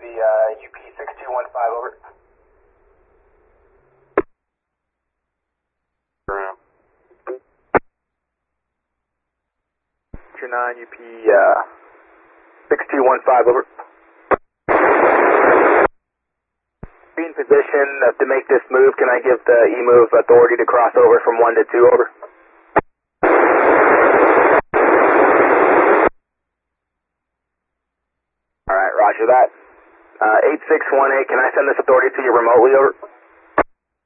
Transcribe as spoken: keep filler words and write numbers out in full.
the uh, U P six two one five, over. nine U P uh, six two one five, over. Be in position uh, to make this move. Can I give the E-move authority to cross over from one to two, over? Alright, roger that. Uh, eight six one eight, can I send this authority to you remotely, over?